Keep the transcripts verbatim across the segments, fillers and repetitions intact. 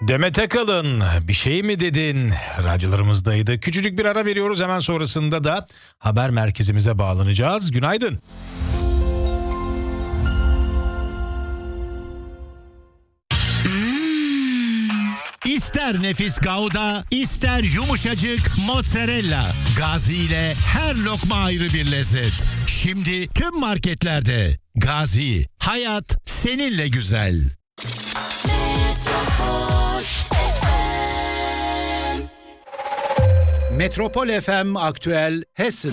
Demet Akalın bir şey mi dedin radyolarımızdaydı. Küçücük bir ara veriyoruz, hemen sonrasında da haber merkezimize bağlanacağız. Günaydın. İster nefis gouda, ister yumuşacık mozzarella. Gazi ile her lokma ayrı bir lezzet. Şimdi tüm marketlerde. Gazi, hayat seninle güzel. Metropol F M. Metropol F M Aktüel Hessen.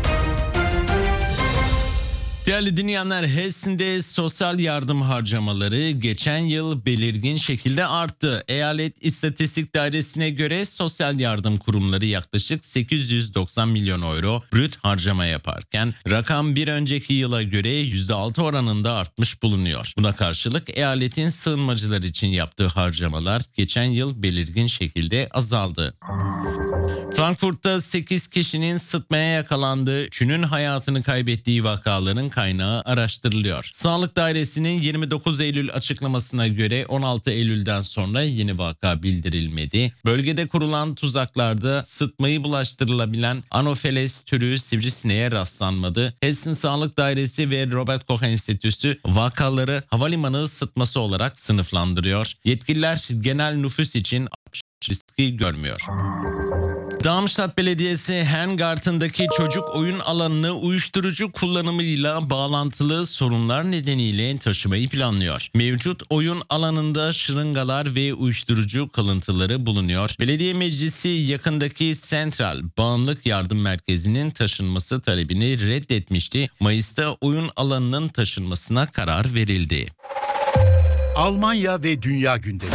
Değerli dinleyenler, Hessen'de sosyal yardım harcamaları geçen yıl belirgin şekilde arttı. Eyalet İstatistik Dairesi'ne göre sosyal yardım kurumları yaklaşık sekiz yüz doksan milyon euro brüt harcama yaparken rakam bir önceki yıla göre yüzde altı oranında artmış bulunuyor. Buna karşılık eyaletin sığınmacılar için yaptığı harcamalar geçen yıl belirgin şekilde azaldı. Frankfurt'ta sekiz kişinin sıtmaya yakalandığı, üçünün hayatını kaybettiği vakaların kaynağı araştırılıyor. Sağlık Dairesi'nin yirmi dokuz Eylül açıklamasına göre on altı Eylül'den sonra yeni vaka bildirilmedi. Bölgede kurulan tuzaklarda sıtmayı bulaştırılabilen Anopheles türü sivrisineğe rastlanmadı. Hessen Sağlık Dairesi ve Robert Koch Enstitüsü vakaları havalimanı sıtması olarak sınıflandırıyor. Yetkililer genel nüfus için riski görmüyor. Darmstadt Belediyesi Hengarten'daki çocuk oyun alanını uyuşturucu kullanımıyla bağlantılı sorunlar nedeniyle taşımayı planlıyor. Mevcut oyun alanında şırıngalar ve uyuşturucu kalıntıları bulunuyor. Belediye Meclisi yakındaki Sentral Bağımlılık Yardım Merkezi'nin taşınması talebini reddetmişti. Mayıs'ta oyun alanının taşınmasına karar verildi. Almanya ve dünya gündemi.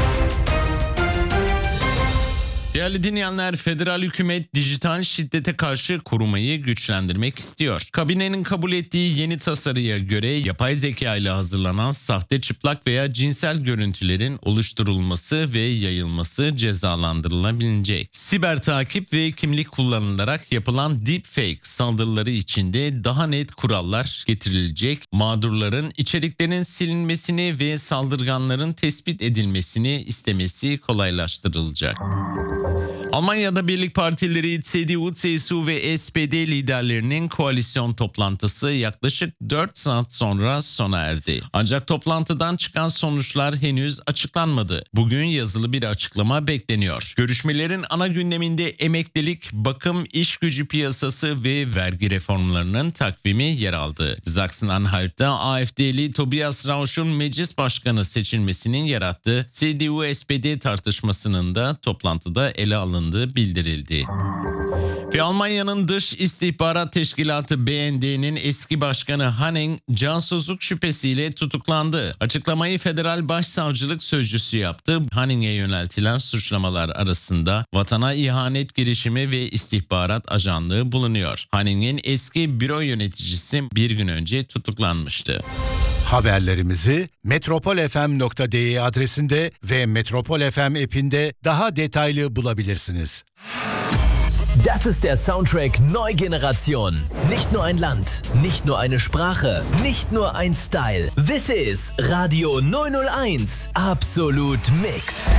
Değerli dinleyenler, federal hükümet dijital şiddete karşı korumayı güçlendirmek istiyor. Kabinenin kabul ettiği yeni tasarıya göre yapay zeka ile hazırlanan sahte çıplak veya cinsel görüntülerin oluşturulması ve yayılması cezalandırılabilecek. Siber takip ve kimlik kullanılarak yapılan deepfake saldırıları içinde daha net kurallar getirilecek. Mağdurların içeriklerin silinmesini ve saldırganların tespit edilmesini istemesi kolaylaştırılacak. Almanya'da birlik partileri C D U, C S U ve S P D liderlerinin koalisyon toplantısı yaklaşık dört saat sonra sona erdi. Ancak toplantıdan çıkan sonuçlar henüz açıklanmadı. Bugün yazılı bir açıklama bekleniyor. Görüşmelerin ana gündeminde emeklilik, bakım, iş gücü piyasası ve vergi reformlarının takvimi yer aldı. Sachsen-Anhalt'ta A F D'li Tobias Rausch'un meclis başkanı seçilmesinin yarattığı C D U S P D tartışmasının da toplantıda ele alındığı bildirildi. Ve Almanya'nın Dış İstihbarat Teşkilatı B N D'nin eski başkanı Hanning casusluk şüphesiyle tutuklandı. Açıklamayı Federal Başsavcılık Sözcüsü yaptı. Hanning'e yöneltilen suçlamalar arasında vatana ihanet girişimi ve istihbarat ajanlığı bulunuyor. Hanning'in eski büro yöneticisi bir gün önce tutuklanmıştı. Haberlerimizi metropol f m nokta d e adresinde ve Metropol F M app'inde daha detaylı bulabilirsiniz. Das ist der Soundtrack Neue Generation. Nicht nur ein Land, nicht nur eine Sprache, nicht nur ein Style. This is Radio neunhunderteins. Absolut Mix.